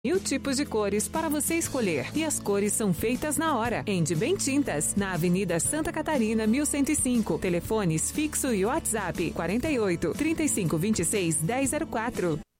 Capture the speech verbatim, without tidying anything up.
Mil tipos de cores para você escolher. E as cores são feitas na hora. Endibem Tintas, na Avenida Santa Catarina, mil cento e cinco. Telefones fixo e WhatsApp quarenta e oito, trinta e cinco, vinte e seis, dez zero quatro.